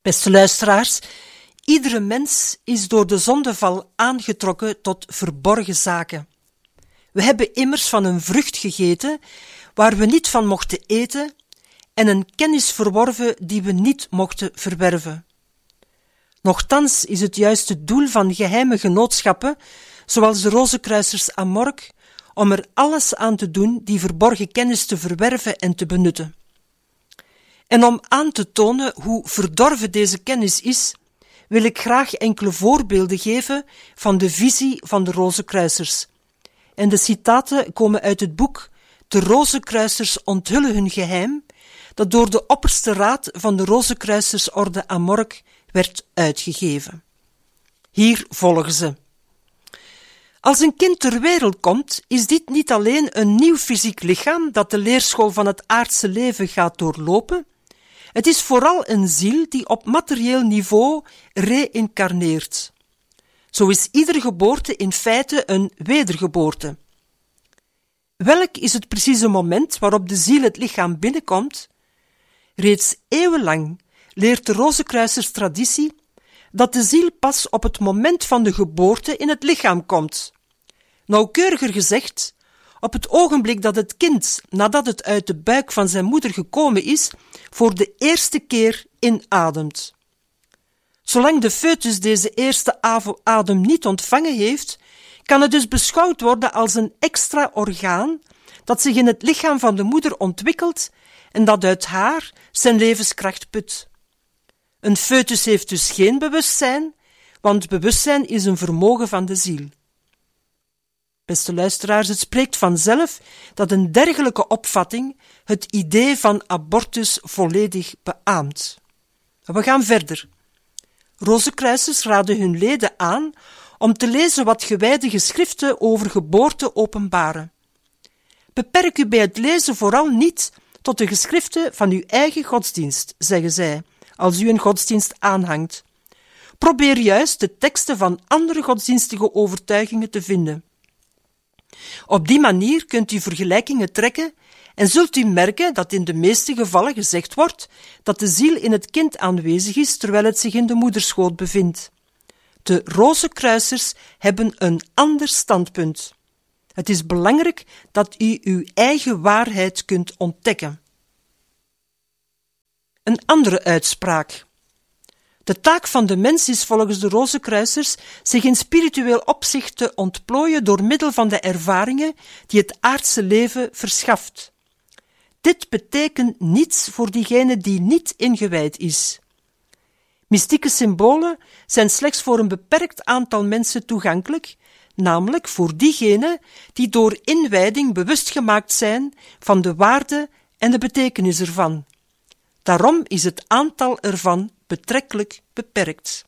Beste luisteraars, iedere mens is door de zondeval aangetrokken tot verborgen zaken. We hebben immers van een vrucht gegeten waar we niet van mochten eten en een kennis verworven die we niet mochten verwerven. Nochtans is het juist het doel van geheime genootschappen, zoals de Rozenkruisers Amork, om er alles aan te doen die verborgen kennis te verwerven en te benutten. En om aan te tonen hoe verdorven deze kennis is, wil ik graag enkele voorbeelden geven van de visie van de Rozenkruisers. En de citaten komen uit het boek De Rozenkruisers onthullen hun geheim, dat door de opperste raad van de Rozenkruisersorde Amork werd uitgegeven. Hier volgen ze. Als een kind ter wereld komt, is dit niet alleen een nieuw fysiek lichaam dat de leerschool van het aardse leven gaat doorlopen, het is vooral een ziel die op materieel niveau reïncarneert. Zo is iedere geboorte in feite een wedergeboorte. Welk is het precieze moment waarop de ziel het lichaam binnenkomt? Reeds eeuwenlang leert de Rozenkruisers traditie dat de ziel pas op het moment van de geboorte in het lichaam komt. Nauwkeuriger gezegd, op het ogenblik dat het kind, nadat het uit de buik van zijn moeder gekomen is, voor de eerste keer inademt. Zolang de foetus deze eerste adem niet ontvangen heeft, kan het dus beschouwd worden als een extra orgaan dat zich in het lichaam van de moeder ontwikkelt en dat uit haar zijn levenskracht put. Een foetus heeft dus geen bewustzijn, want bewustzijn is een vermogen van de ziel. Beste luisteraars, het spreekt vanzelf dat een dergelijke opvatting het idee van abortus volledig beaamt. We gaan verder. Rozenkruisers raden hun leden aan om te lezen wat gewijde geschriften over geboorte openbaren. Beperk u bij het lezen vooral niet tot de geschriften van uw eigen godsdienst, zeggen zij, als u een godsdienst aanhangt. Probeer juist de teksten van andere godsdienstige overtuigingen te vinden. Op die manier kunt u vergelijkingen trekken en zult u merken dat in de meeste gevallen gezegd wordt dat de ziel in het kind aanwezig is terwijl het zich in de moederschoot bevindt. De Rozenkruisers hebben een ander standpunt. Het is belangrijk dat u uw eigen waarheid kunt ontdekken. Een andere uitspraak. De taak van de mens is volgens de Rozenkruisers zich in spiritueel opzicht te ontplooien door middel van de ervaringen die het aardse leven verschaft. Dit betekent niets voor diegene die niet ingewijd is. Mystieke symbolen zijn slechts voor een beperkt aantal mensen toegankelijk, namelijk voor diegenen die door inwijding bewust gemaakt zijn van de waarde en de betekenis ervan. Daarom is het aantal ervan betrekkelijk beperkt.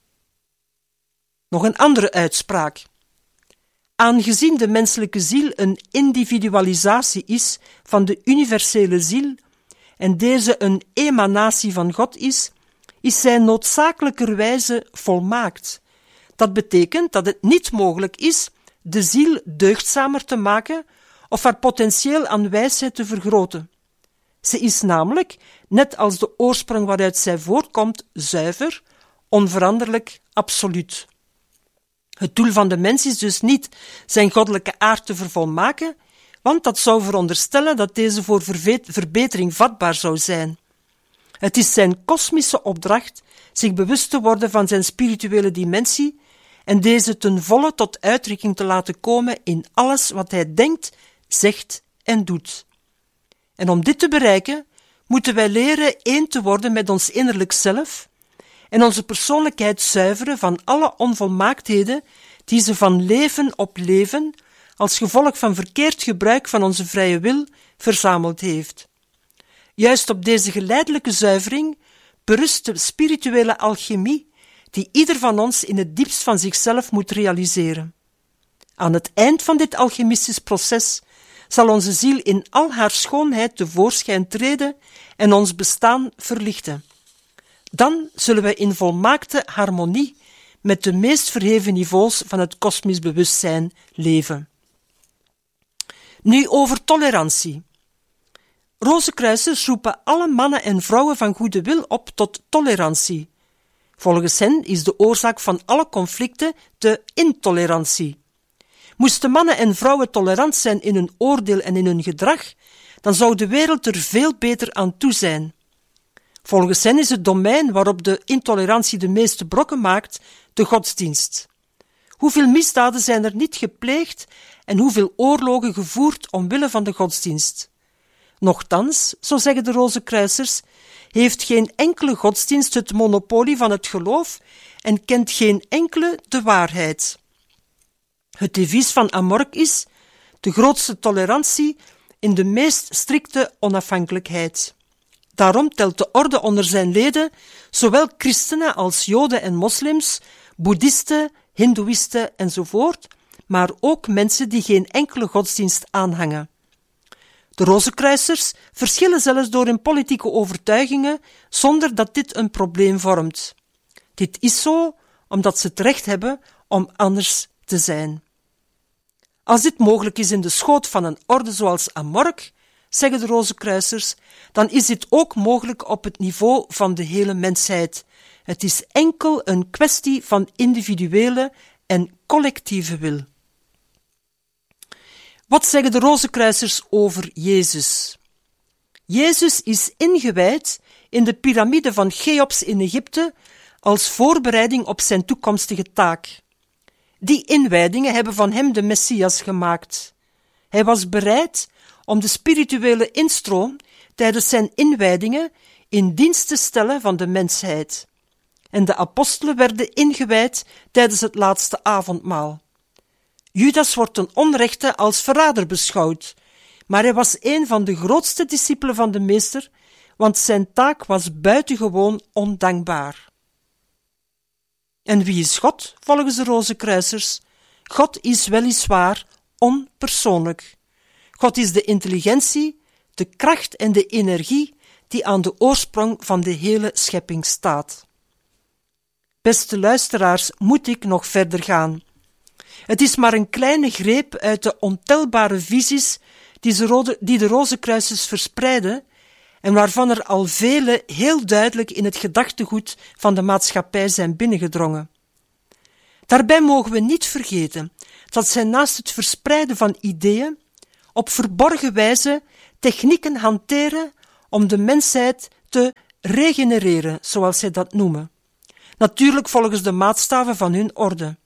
Nog een andere uitspraak. Aangezien de menselijke ziel een individualisatie is van de universele ziel en deze een emanatie van God is zij noodzakelijkerwijze volmaakt. Dat betekent dat het niet mogelijk is de ziel deugdzamer te maken of haar potentieel aan wijsheid te vergroten. Ze is namelijk, net als de oorsprong waaruit zij voortkomt, zuiver, onveranderlijk, absoluut. Het doel van de mens is dus niet zijn goddelijke aard te vervolmaken, want dat zou veronderstellen dat deze voor verbetering vatbaar zou zijn. Het is zijn kosmische opdracht zich bewust te worden van zijn spirituele dimensie en deze ten volle tot uitdrukking te laten komen in alles wat hij denkt, zegt en doet. En om dit te bereiken, moeten wij leren één te worden met ons innerlijk zelf en onze persoonlijkheid zuiveren van alle onvolmaaktheden die ze van leven op leven, als gevolg van verkeerd gebruik van onze vrije wil, verzameld heeft. Juist op deze geleidelijke zuivering berust de spirituele alchemie die ieder van ons in het diepst van zichzelf moet realiseren. Aan het eind van dit alchemistisch proces zal onze ziel in al haar schoonheid tevoorschijn treden en ons bestaan verlichten. Dan zullen wij in volmaakte harmonie met de meest verheven niveaus van het kosmisch bewustzijn leven. Nu over tolerantie. Rozenkruisers roepen alle mannen en vrouwen van goede wil op tot tolerantie. Volgens hen is de oorzaak van alle conflicten de intolerantie. Moesten mannen en vrouwen tolerant zijn in hun oordeel en in hun gedrag, dan zou de wereld er veel beter aan toe zijn. Volgens hen is het domein waarop de intolerantie de meeste brokken maakt, de godsdienst. Hoeveel misdaden zijn er niet gepleegd en hoeveel oorlogen gevoerd omwille van de godsdienst? Nochtans, zo zeggen de Rozenkruisers, heeft geen enkele godsdienst het monopolie van het geloof en kent geen enkele de waarheid. Het devies van Amorc is de grootste tolerantie in de meest strikte onafhankelijkheid. Daarom telt de orde onder zijn leden zowel christenen als joden en moslims, boeddhisten, hindoeïsten enzovoort, maar ook mensen die geen enkele godsdienst aanhangen. De Rozenkruisers verschillen zelfs door hun politieke overtuigingen zonder dat dit een probleem vormt. Dit is zo omdat ze het recht hebben om anders te zijn. Als dit mogelijk is in de schoot van een orde zoals Amorc, zeggen de Rozenkruisers, dan is dit ook mogelijk op het niveau van de hele mensheid. Het is enkel een kwestie van individuele en collectieve wil. Wat zeggen de Rozenkruisers over Jezus? Jezus is ingewijd in de piramide van Cheops in Egypte als voorbereiding op zijn toekomstige taak. Die inwijdingen hebben van hem de Messias gemaakt. Hij was bereid om de spirituele instroom tijdens zijn inwijdingen in dienst te stellen van de mensheid. En de apostelen werden ingewijd tijdens het laatste avondmaal. Judas wordt ten onrechte als verrader beschouwd, maar hij was een van de grootste discipelen van de meester, want zijn taak was buitengewoon ondankbaar. En wie is God, volgens de Rozenkruisers? God is weliswaar onpersoonlijk. God is de intelligentie, de kracht en de energie die aan de oorsprong van de hele schepping staat. Beste luisteraars, moet ik nog verder gaan. Het is maar een kleine greep uit de ontelbare visies die de Rozenkruisers verspreiden en waarvan er al vele heel duidelijk in het gedachtegoed van de maatschappij zijn binnengedrongen. Daarbij mogen we niet vergeten dat zij naast het verspreiden van ideeën op verborgen wijze technieken hanteren om de mensheid te regenereren, zoals zij dat noemen. Natuurlijk volgens de maatstaven van hun orde.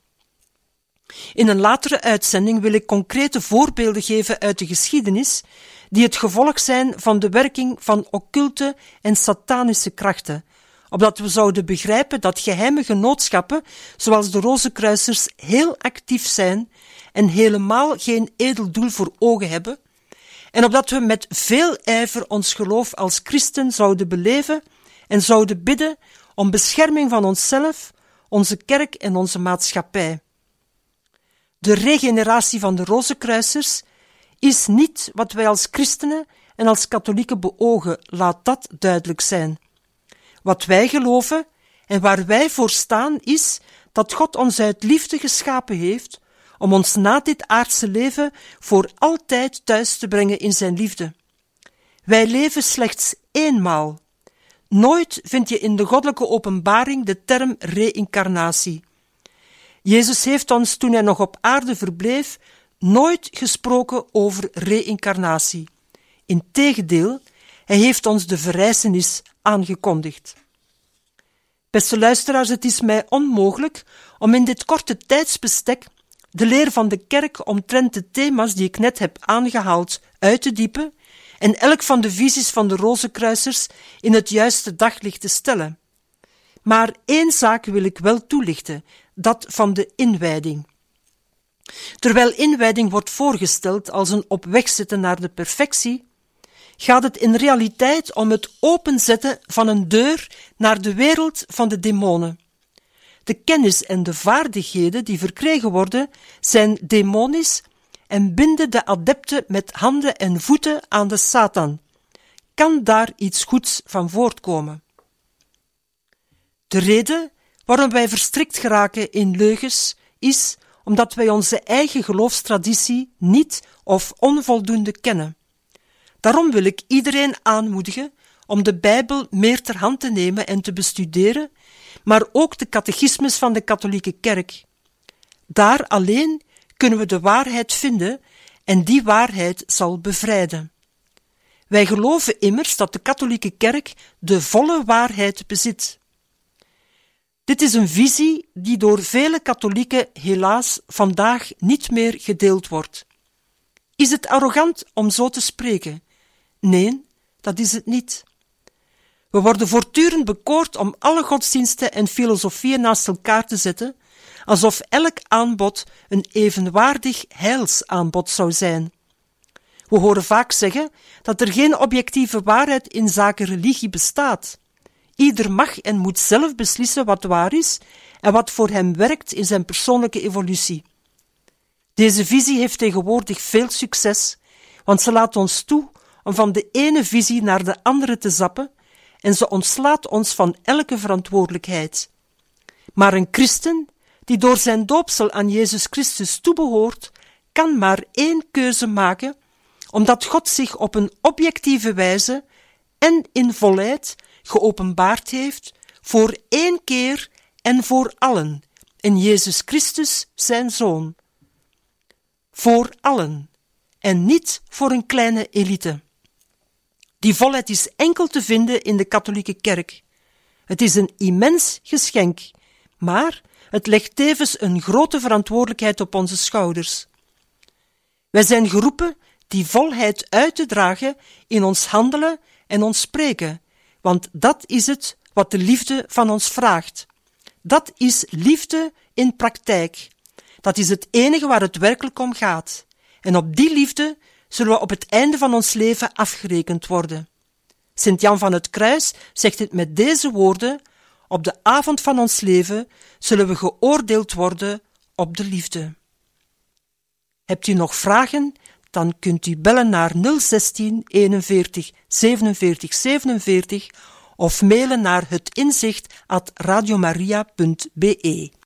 In een latere uitzending wil ik concrete voorbeelden geven uit de geschiedenis die het gevolg zijn van de werking van occulte en satanische krachten, opdat we zouden begrijpen dat geheime genootschappen zoals de Rozenkruisers heel actief zijn en helemaal geen edel doel voor ogen hebben, en opdat we met veel ijver ons geloof als christen zouden beleven en zouden bidden om bescherming van onszelf, onze kerk en onze maatschappij. De regeneratie van de Rozenkruisers is niet wat wij als christenen en als katholieken beogen, laat dat duidelijk zijn. Wat wij geloven en waar wij voor staan is dat God ons uit liefde geschapen heeft om ons na dit aardse leven voor altijd thuis te brengen in zijn liefde. Wij leven slechts eenmaal. Nooit vind je in de goddelijke openbaring de term reïncarnatie. Jezus heeft ons, toen hij nog op aarde verbleef, nooit gesproken over reïncarnatie. Integendeel, hij heeft ons de verrijzenis aangekondigd. Beste luisteraars, het is mij onmogelijk om in dit korte tijdsbestek de leer van de kerk omtrent de thema's die ik net heb aangehaald uit te diepen en elk van de visies van de Rozenkruisers in het juiste daglicht te stellen. Maar één zaak wil ik wel toelichten, dat van de inwijding. Terwijl inwijding wordt voorgesteld als een op weg zetten naar de perfectie, gaat het in realiteit om het openzetten van een deur naar de wereld van de demonen. De kennis en de vaardigheden die verkregen worden, zijn demonisch en binden de adepten met handen en voeten aan de Satan. Kan daar iets goeds van voortkomen? De reden waarom wij verstrikt geraken in leugens is omdat wij onze eigen geloofstraditie niet of onvoldoende kennen. Daarom wil ik iedereen aanmoedigen om de Bijbel meer ter hand te nemen en te bestuderen, maar ook de catechismus van de katholieke kerk. Daar alleen kunnen we de waarheid vinden en die waarheid zal bevrijden. Wij geloven immers dat de katholieke kerk de volle waarheid bezit. Dit is een visie die door vele katholieken helaas vandaag niet meer gedeeld wordt. Is het arrogant om zo te spreken? Nee, dat is het niet. We worden voortdurend bekoord om alle godsdiensten en filosofieën naast elkaar te zetten, alsof elk aanbod een evenwaardig heilsaanbod zou zijn. We horen vaak zeggen dat er geen objectieve waarheid in zaken religie bestaat. Ieder mag en moet zelf beslissen wat waar is en wat voor hem werkt in zijn persoonlijke evolutie. Deze visie heeft tegenwoordig veel succes, want ze laat ons toe om van de ene visie naar de andere te zappen en ze ontslaat ons van elke verantwoordelijkheid. Maar een christen die door zijn doopsel aan Jezus Christus toebehoort, kan maar één keuze maken, omdat God zich op een objectieve wijze en in volheid geopenbaard heeft voor één keer en voor allen, in Jezus Christus zijn Zoon. Voor allen, en niet voor een kleine elite. Die volheid is enkel te vinden in de katholieke kerk. Het is een immens geschenk, maar het legt tevens een grote verantwoordelijkheid op onze schouders. Wij zijn geroepen die volheid uit te dragen in ons handelen en ons spreken, want dat is het wat de liefde van ons vraagt. Dat is liefde in praktijk. Dat is het enige waar het werkelijk om gaat. En op die liefde zullen we op het einde van ons leven afgerekend worden. Sint Jan van het Kruis zegt het met deze woorden: op de avond van ons leven zullen we geoordeeld worden op de liefde. Hebt u nog vragen? Dan kunt u bellen naar 016 41 47 47 of mailen naar hetinzicht@radiomaria.be.